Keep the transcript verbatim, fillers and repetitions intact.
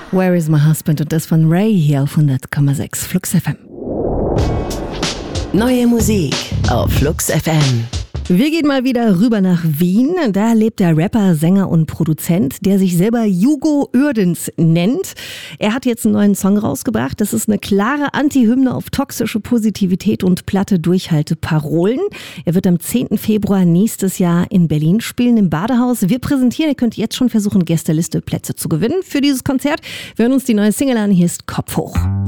Where is my husband? Und das von Ray hier auf hundert Komma sechs Flux F M. Neue Musik auf Flux F M. Wir gehen mal wieder rüber nach Wien. Da lebt der Rapper, Sänger und Produzent, der sich selber Hugo Uerdens nennt. Er hat jetzt einen neuen Song rausgebracht. Das ist eine klare Anti-Hymne auf toxische Positivität und platte Durchhalteparolen. Er wird am zehnten Februar nächstes Jahr in Berlin spielen, im Badehaus. Wir präsentieren, ihr könnt jetzt schon versuchen, Gästeliste Plätze zu gewinnen für dieses Konzert. Wir hören uns die neue Single an. Hier ist Kopf hoch.